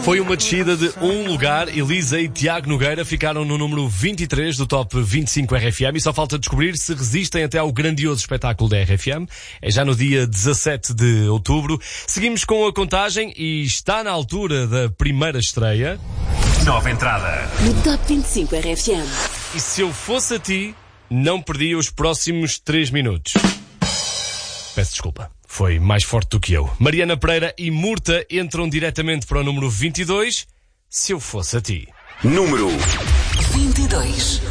Foi uma descida de um lugar. Elisa e Tiago Nogueira ficaram no número 23 do Top 25 RFM e só falta descobrir se resistem até ao grandioso espetáculo da RFM. É já no dia 17 de outubro. Seguimos com a contagem e está na altura da primeira estreia. Nova entrada no Top 25 RFM. E se eu fosse a ti, não perdia os próximos 3 minutos. Peço desculpa. Foi mais forte do que eu. Mariana Pereira e Murta entram diretamente para o número 22. Se eu fosse a ti. Número 22.